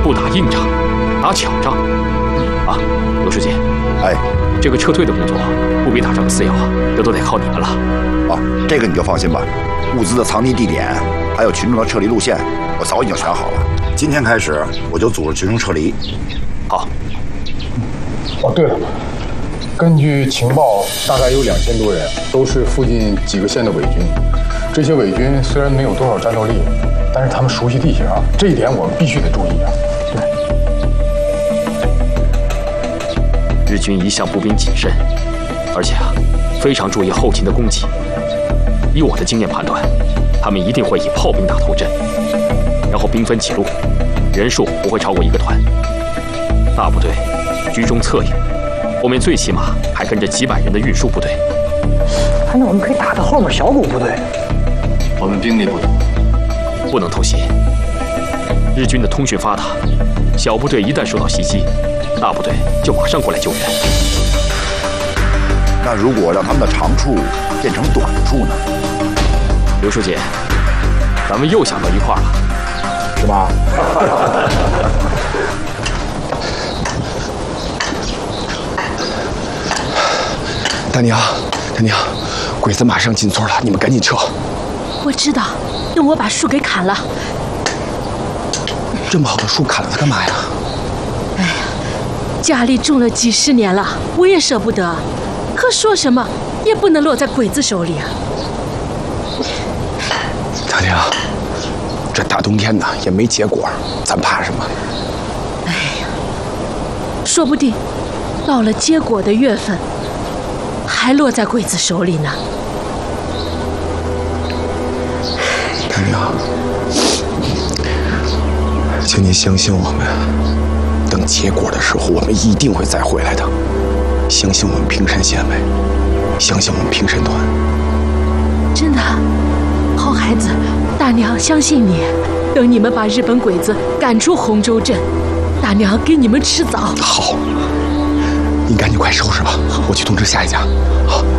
不打硬仗，打巧仗。啊，罗书记， 哎， 这个撤退的工作不比打仗的次要啊，这都得靠你们了。 哦，这个你就放心吧，物资的藏匿地点，还有群众的撤离路线，我早已经选好了。今天开始，我就组织群众撤离。 好。 哦，对了，根据情报，大概有2000多人，都是附近几个县的伪军。这些伪军虽然没有多少战斗力，但是他们熟悉地形啊，这一点我们必须得注意啊。 对，日军一向步兵谨慎，而且非常注意后勤的供给。以我的经验判断，他们一定会以炮兵打头阵，然后兵分几路，人数不会超过1个团。大部队居中策应，后面最起码还跟着几百人的运输部队。 那我们可以打到后面小股部队。 我们兵力不多， 不能偷袭。日军的通讯发达，小部队一旦受到袭击，大部队就马上过来救援。 那如果让他们的长处变成短处呢？ 刘书记，咱们又想到一块儿了， 是吧？ 大娘，鬼子马上进村了，你们赶紧撤。 我知道，等我把树给砍了。 这么好的树砍了它干嘛呀？ 哎呀，家里种了几十年了，我也舍不得，可说什么也不能落在鬼子手里啊。 大娘，这大冬天的也没结果，咱怕什么？ 哎呀，说不定到了结果的月份，还落在鬼子手里呢。 大娘，请你相信我们，等结果的时候，我们一定会再回来的。相信我们平山县委，相信我们平山团。 真的，好孩子，大娘相信你。等你们把日本鬼子赶出洪州镇，大娘给你们吃枣。 好，你赶紧快收拾吧，我去通知下一家。好。